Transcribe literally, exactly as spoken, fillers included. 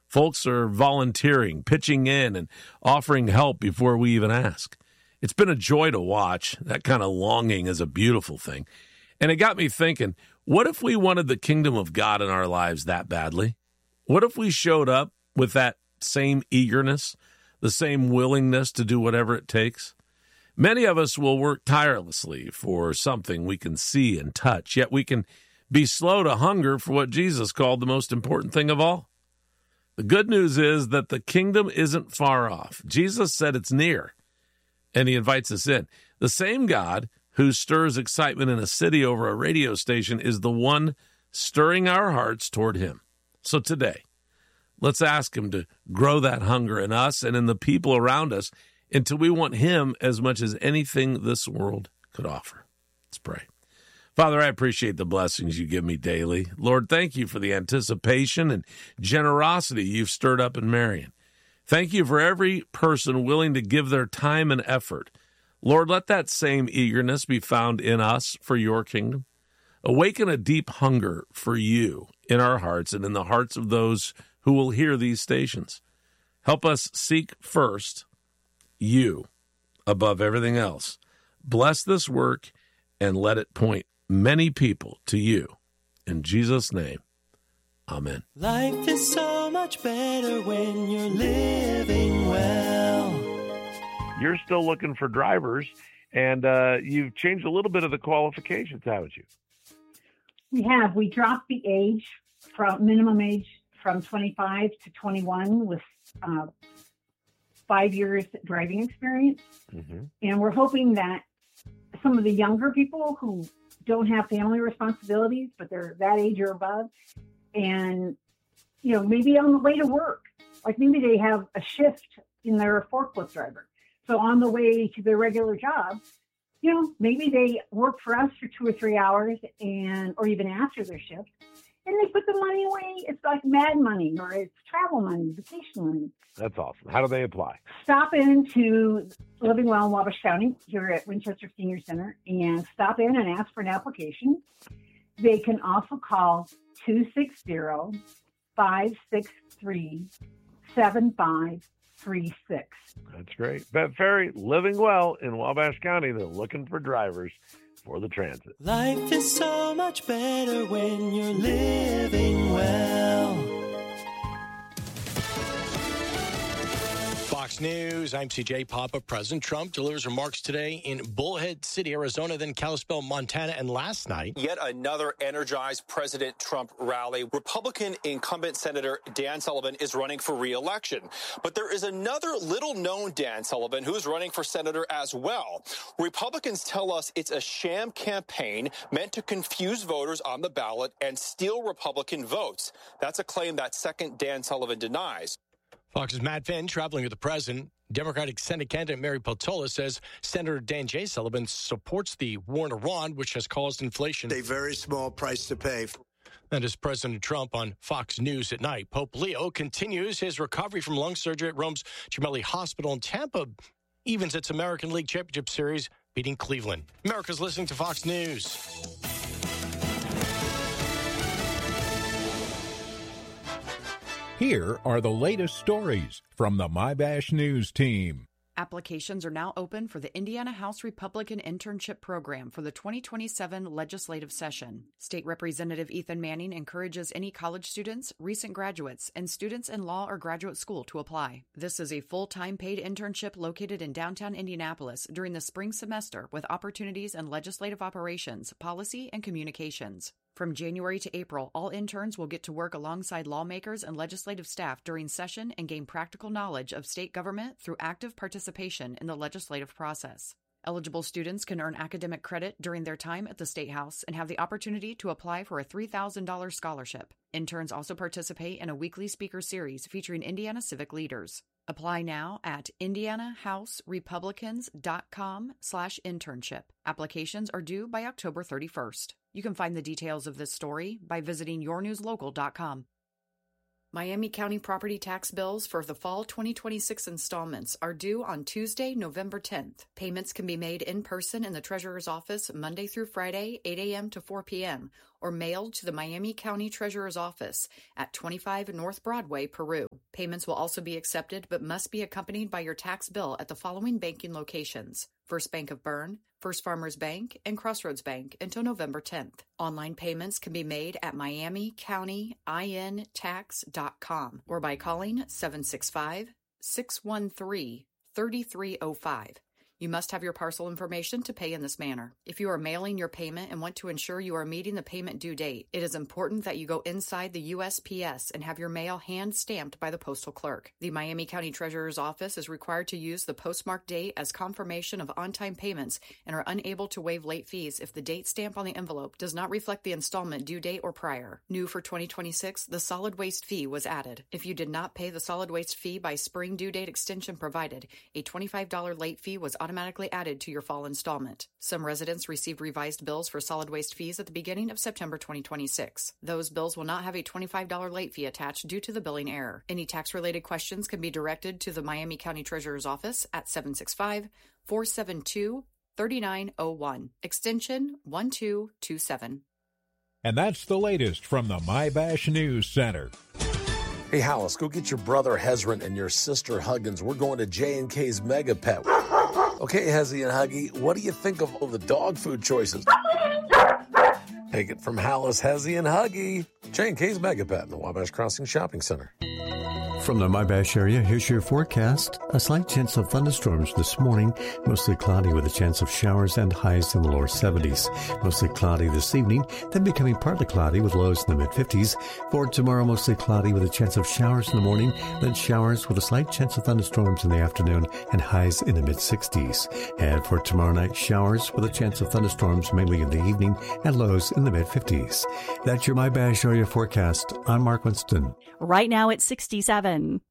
Folks are volunteering, pitching in, and offering help before we even ask. It's been a joy to watch. That kind of longing is a beautiful thing. And it got me thinking, what if we wanted the kingdom of God in our lives that badly? What if we showed up with that same eagerness, the same willingness to do whatever it takes? Many of us will work tirelessly for something we can see and touch, yet we can be slow to hunger for what Jesus called the most important thing of all. The good news is that the kingdom isn't far off. Jesus said it's near, and he invites us in. The same God who stirs excitement in a city over a radio station is the one stirring our hearts toward him. So today, let's ask him to grow that hunger in us and in the people around us until we want him as much as anything this world could offer. Let's pray. Father, I appreciate the blessings you give me daily. Lord, thank you for the anticipation and generosity you've stirred up in Marion. Thank you for every person willing to give their time and effort. Lord, let that same eagerness be found in us for your kingdom. Awaken a deep hunger for you in our hearts and in the hearts of those who will hear these stations. Help us seek first you above everything else. Bless this work and let it point many people to you. In Jesus' name, amen. Life is so much better when you're living well. You're still looking for drivers, and uh, you've changed a little bit of the qualifications, haven't you? We have. We dropped the age from minimum age from twenty-five to twenty-one with uh, five years driving experience. Mm-hmm. And we're hoping that some of the younger people who don't have family responsibilities, but they're that age or above, and, you know, maybe on the way to work, like maybe they have a shift in their forklift driver. So on the way to their regular job, you know, maybe they work for us for two or three hours and, or even after their shift, and they put the money away. It's like mad money, or it's travel money, vacation money. That's awesome. How do they apply? Stop into Living Well in Wabash County here at Winchester Senior Center and stop in and ask for an application. They can also call two six zero, five six three, seven five three six. That's great. Bet Ferry, Living Well in Wabash County. They're looking for drivers for the transit. Life is so much better when you're living well. Fox News, I'm C J Papa. President Trump delivers remarks today in Bullhead City, Arizona, then Kalispell, Montana, and last night. Yet another energized President Trump rally. Republican incumbent Senator Dan Sullivan is running for re-election. But there is another little-known Dan Sullivan who's running for senator as well. Republicans tell us it's a sham campaign meant to confuse voters on the ballot and steal Republican votes. That's a claim that second Dan Sullivan denies. Fox's Matt Finn traveling with the president. Democratic Senate candidate Mary Peltola says Senator Dan J. Sullivan supports the war in Iran, which has caused inflation. A very small price to pay. That is President Trump on Fox News at night. Pope Leo continues his recovery from lung surgery at Rome's Gemelli Hospital in Tampa. Evens its American League Championship Series, beating Cleveland. America's listening to Fox News. Here are the latest stories from the MyBash News team. Applications are now open for the Indiana House Republican Internship Program for the twenty twenty-seven legislative session. State Representative Ethan Manning encourages any college students, recent graduates, and students in law or graduate school to apply. This is a full-time paid internship located in downtown Indianapolis during the spring semester with opportunities in legislative operations, policy, and communications. From January to April, all interns will get to work alongside lawmakers and legislative staff during session and gain practical knowledge of state government through active participation in the legislative process. Eligible students can earn academic credit during their time at the State House and have the opportunity to apply for a three thousand dollars scholarship. Interns also participate in a weekly speaker series featuring Indiana civic leaders. Apply now at indianahouserepublicans.com slash internship. Applications are due by October thirty-first. You can find the details of this story by visiting your news local dot com. Miami County property tax bills for the fall twenty twenty-six installments are due on Tuesday, November tenth. Payments can be made in person in the Treasurer's office Monday through Friday, eight a.m. to four p.m., or mailed to the Miami County Treasurer's office at twenty-five North Broadway, Peru. Payments will also be accepted but must be accompanied by your tax bill at the following banking locations: First Bank of Bern, First Farmers Bank, and Crossroads Bank until November tenth. Online payments can be made at miami county in tax dot com or by calling seven six five, six one three, three three zero five. You must have your parcel information to pay in this manner. If you are mailing your payment and want to ensure you are meeting the payment due date, it is important that you go inside the U S P S and have your mail hand-stamped by the postal clerk. The Miami County Treasurer's Office is required to use the postmark date as confirmation of on-time payments and are unable to waive late fees if the date stamp on the envelope does not reflect the installment due date or prior. New for twenty twenty-six, the solid waste fee was added. If you did not pay the solid waste fee by spring due date extension provided, a twenty-five dollars late fee was automatically added to your fall installment. Some residents received revised bills for solid waste fees at the beginning of September twenty twenty-six. Those bills will not have a twenty-five dollars late fee attached due to the billing error. Any tax-related questions can be directed to the Miami County Treasurer's Office at seven six five, four seven two, three nine zero one, extension one two two seven. And that's the latest from the My Bash News Center. Hey, Hollis, go get your brother Hezron and your sister Huggins. We're going to J and K's Mega Pet. Okay, Hezzy and Huggy, what do you think of all the dog food choices? Take it from Hollis, Hezzy, and Huggy. J and K's Mega Pet in the Wabash Crossing Shopping Center. From the My Bash area, here's your forecast. A slight chance of thunderstorms this morning, mostly cloudy with a chance of showers and highs in the lower seventies. Mostly cloudy this evening, then becoming partly cloudy with lows in the mid-fifties. For tomorrow, mostly cloudy with a chance of showers in the morning, then showers with a slight chance of thunderstorms in the afternoon and highs in the mid-sixties. And for tomorrow night, showers with a chance of thunderstorms mainly in the evening and lows in the mid-fifties. That's your My Bash area forecast. I'm Mark Winston. Right now it's sixty-seven.